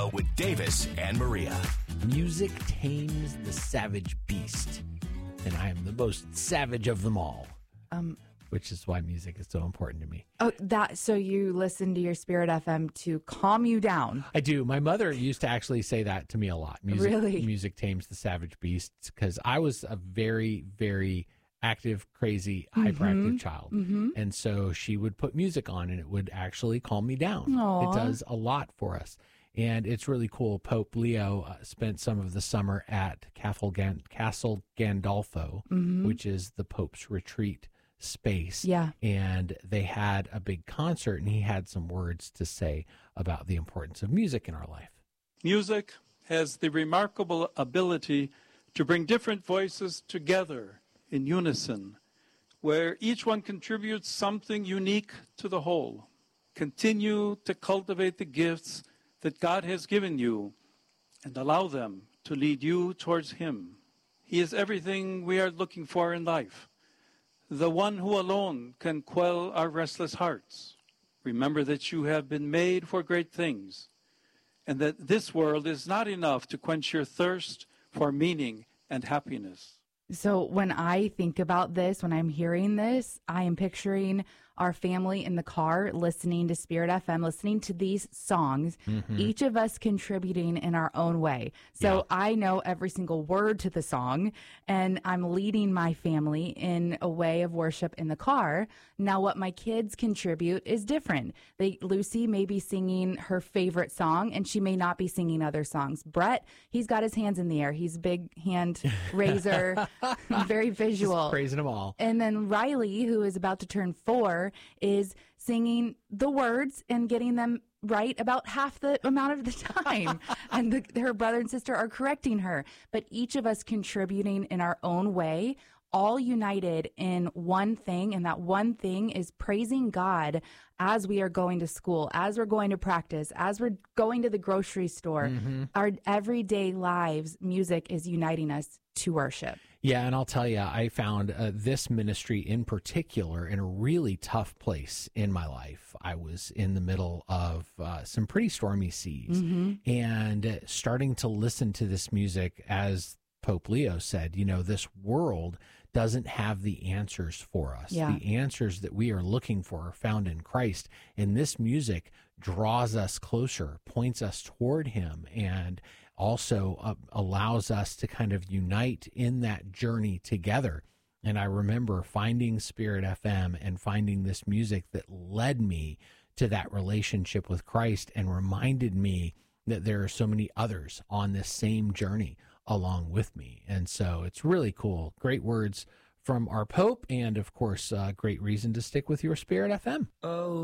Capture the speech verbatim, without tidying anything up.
Show with Davis and Maria. Music tames the savage beast, and I am the most savage of them all. Um, which is why music is so important to me. Oh, that so you listen to your Spirit F M to calm you down. I do. My mother used to actually say that to me a lot. Music, really? Music tames the savage beasts, because I was a very, very active, crazy, hyperactive mm-hmm. child. Mm-hmm. And so she would put music on, and it would actually calm me down. Aww. It does a lot for us. And it's really cool. Pope Leo uh, spent some of the summer at Castle, Gan- Castle Gandolfo, mm-hmm. which is the Pope's retreat space. Yeah. And they had a big concert, and he had some words to say about the importance of music in our life. Music has the remarkable ability to bring different voices together in unison, where each one contributes something unique to the whole. Continue to cultivate the gifts that God has given you and allow them to lead you towards Him. He is everything we are looking for in life, the one who alone can quell our restless hearts. Remember that you have been made for great things, and that this world is not enough to quench your thirst for meaning and happiness. So when I think about this, when I'm hearing this, I am picturing our family in the car listening to Spirit F M, listening to these songs, mm-hmm. each of us contributing in our own way. So yeah. I know every single word to the song, and I'm leading my family in a way of worship in the car. Now what my kids contribute is different. They, Lucy may be singing her favorite song, and she may not be singing other songs. Brett, he's got his hands in the air. He's a big hand raiser, very visual. Just praising them all. And then Riley, who is about to turn four, is singing the words and getting them right about half the amount of the time. and the, her brother and sister are correcting her. But each of us contributing in our own way, all united in one thing. And that one thing is praising God as we are going to school, as we're going to practice, as we're going to the grocery store. Mm-hmm. Our everyday lives, music is uniting us to worship. Yeah, and I'll tell you, I found uh, this ministry in particular in a really tough place in my life. I was in the middle of uh, some pretty stormy seas, mm-hmm. and uh, starting to listen to this music, as Pope Leo said, you know, this world doesn't have the answers for us. Yeah. The answers that we are looking for are found in Christ, and this music draws us closer, points us toward Him, and also uh, allows us to kind of unite in that journey together. And I remember finding Spirit F M and finding this music that led me to that relationship with Christ and reminded me that there are so many others on this same journey along with me. And so it's really cool. Great words from our Pope, and of course, uh, great reason to stick with your Spirit F M. Oh.